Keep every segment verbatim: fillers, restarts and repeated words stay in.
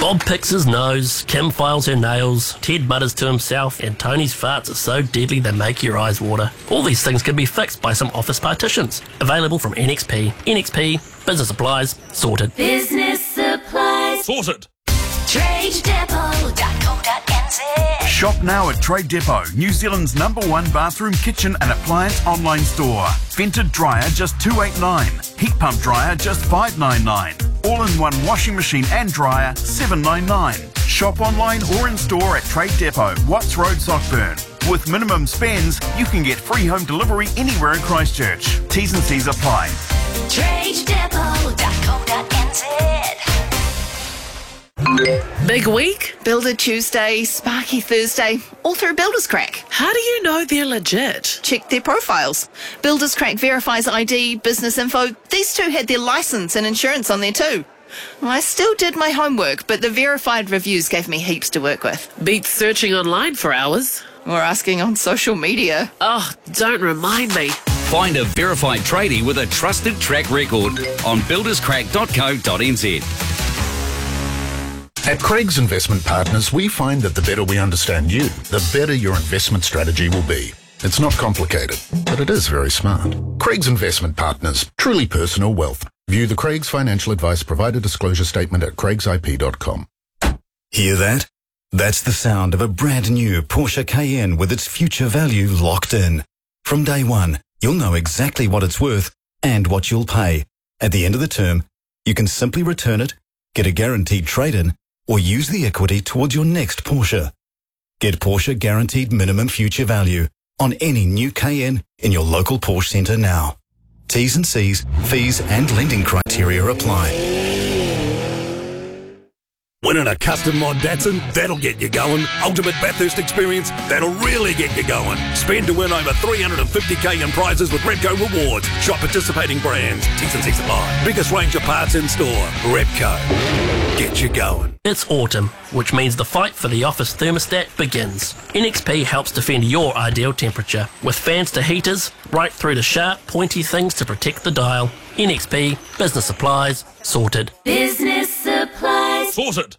Bob picks his nose, Kim files her nails, Ted mutters to himself, and Tony's farts are so deadly they make your eyes water. All these things can be fixed by some office partitions. Available from N X P. N X P, business supplies, sorted. Business supplies. Sorted. trade depot dot co dot n z. Shop now at Trade Depot, New Zealand's number one bathroom, kitchen and appliance online store. Vented dryer just two eight nine. Heat pump dryer just five nine nine. All-in-one washing machine and dryer seven nine nine. Shop online or in store at Trade Depot, Watts Road, Sockburn. With minimum spends, you can get free home delivery anywhere in Christchurch. T's and C's apply. trade depot dot co dot n z. Big week? Builder Tuesday, Sparky Thursday, all through Builders Crack. How do you know they're legit? Check their profiles. Builders Crack verifies I D, business info. These two had their licence and insurance on there too. I still did my homework, but the verified reviews gave me heaps to work with. Beats searching online for hours. Or asking on social media. Oh, don't remind me. Find a verified tradie with a trusted track record on builders crack dot co dot n z. At Craig's Investment Partners, we find that the better we understand you, the better your investment strategy will be. It's not complicated, but it is very smart. Craig's Investment Partners, truly personal wealth. View the Craig's Financial Advice Provider Disclosure Statement at craigs I P dot com. Hear that? That's the sound of a brand new Porsche Cayenne with its future value locked in. From day one, you'll know exactly what it's worth and what you'll pay. At the end of the term, you can simply return it, get a guaranteed trade-in, or use the equity towards your next Porsche. Get Porsche Guaranteed Minimum Future Value on any new Cayenne in your local Porsche centre now. T's and C's, fees and lending criteria apply. Winning a custom mod Datsun, that'll get you going. Ultimate Bathurst experience, that'll really get you going. Spend to win over three hundred fifty k in prizes with Repco Rewards. Shop participating brands. T's and C's apply. Biggest range of parts in store. Repco. Get you going. It's autumn, which means the fight for the office thermostat begins. N X P helps defend your ideal temperature, with fans to heaters, right through to sharp, pointy things to protect the dial. N X P, business supplies, sorted. Business supplies. Sorted.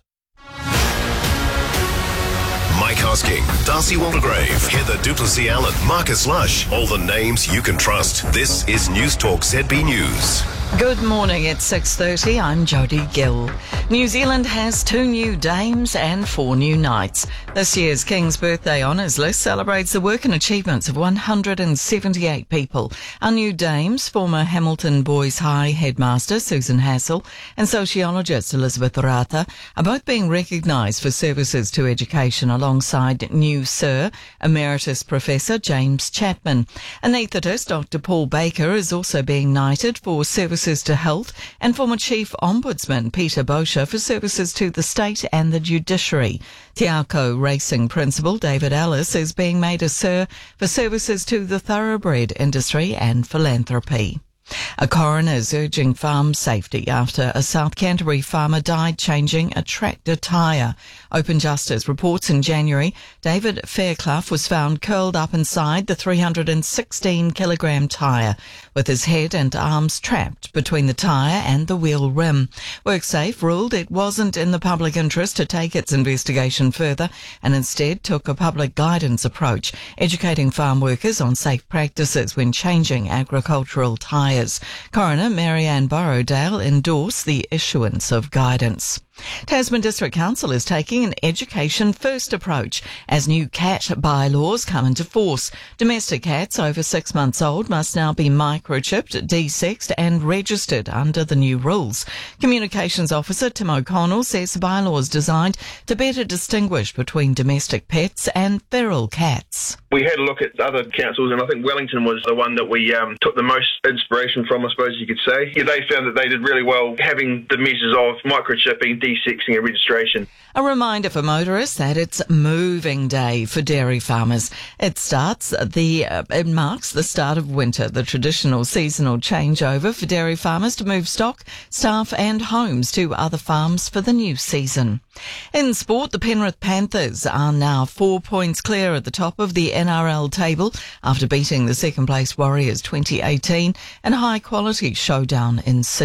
Mike Hosking, Darcy Waldegrave, Heather Duplessis Allen, Marcus Lush, all the names you can trust. This is News Talk Z B News. Good morning, it's six thirty, I'm Jodie Gill. New Zealand has two new dames and four new knights. This year's King's Birthday Honours list celebrates the work and achievements of one hundred seventy-eight people. Our new dames, former Hamilton Boys High headmaster Susan Hassel and sociologist Elizabeth Rata, are both being recognised for services to education alongside new Sir Emeritus Professor James Chapman. Anaesthetist Doctor Paul Baker is also being knighted for services to health, and former Chief Ombudsman Peter Boscher for services to the state and the judiciary. Te Ako Racing Principal David Ellis is being made a Sir for services to the thoroughbred industry and philanthropy. A coroner is urging farm safety after a South Canterbury farmer died changing a tractor tyre. Open Justice reports in January David Fairclough was found curled up inside the three hundred sixteen kilogram tyre, with his head and arms trapped between the tyre and the wheel rim. WorkSafe ruled it wasn't in the public interest to take its investigation further and instead took a public guidance approach, educating farm workers on safe practices when changing agricultural tyres. Coroner Marianne Borrowdale endorsed the issuance of guidance. Tasman District Council is taking an education-first approach as new cat bylaws come into force. Domestic cats over six months old must now be microchipped, de-sexed and registered under the new rules. Communications Officer Tim O'Connell says the bylaw is designed to better distinguish between domestic pets and feral cats. We had a look at other councils, and I think Wellington was the one that we um, took the most inspiration from, I suppose you could say. Yeah, they found that they did really well having the measures of microchipping, de-sexing and registration. A reminder for motorists that it's moving day for dairy farmers. It starts the uh, it marks the start of winter, the traditional seasonal changeover for dairy farmers to move stock, staff and homes to other farms for the new season. In sport, the Penrith Panthers are now four points clear at the top of the N R L table after beating the second place Warriors twenty eighteen in a high quality showdown in Sydney.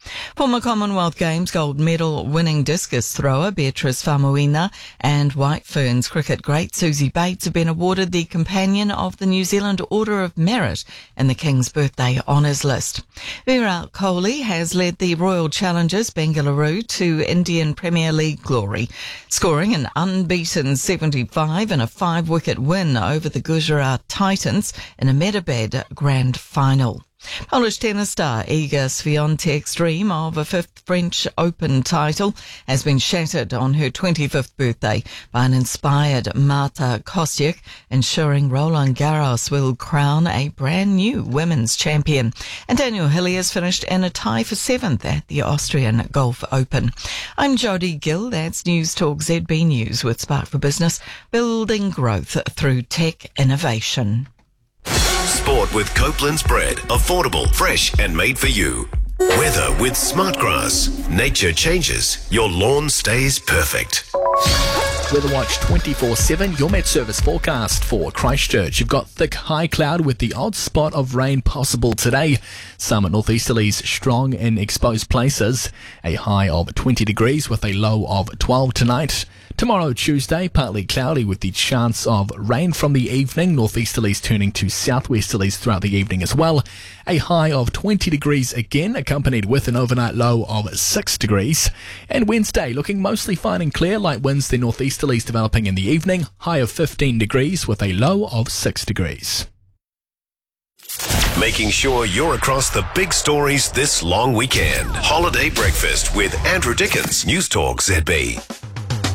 Former Commonwealth Games gold medal winning discus thrower Beatrice Famuina and White Ferns cricket great Susie Bates have been awarded the Companion of the New Zealand Order of Merit in the King's Birthday Honours List. Virat Kohli has led the Royal Challengers Bengaluru to Indian Premier League glory, scoring an unbeaten seventy-five in a five-wicket win over the Gujarat Titans in a Medabed Grand Final. Polish tennis star Iga Swiatek's dream of a fifth French Open title has been shattered on her twenty-fifth birthday by an inspired Marta Kostyuk, ensuring Roland Garros will crown a brand new women's champion. And Daniel Hilliers finished in a tie for seventh at the Austrian Golf Open. I'm Jodie Gill. That's News Talk Z B News with Spark for Business, building growth through tech innovation. Sport with Copeland's bread. Affordable, fresh and made for you. Weather with Smartgrass. Nature changes. Your lawn stays perfect. Weather Watch twenty-four seven, your Met Service forecast for Christchurch. You've got thick high cloud with the odd spot of rain possible today. Some northeasterlies strong in exposed places. A high of twenty degrees with a low of twelve tonight. Tomorrow, Tuesday, partly cloudy with the chance of rain from the evening. Northeasterlies turning to southwesterlies throughout the evening as well. A high of twenty degrees again, accompanied with an overnight low of six degrees. And Wednesday, looking mostly fine and clear, light winds, the northeasterlies developing in the evening. High of fifteen degrees with a low of six degrees. Making sure you're across the big stories this long weekend. Holiday Breakfast with Andrew Dickens, News Talk Z B.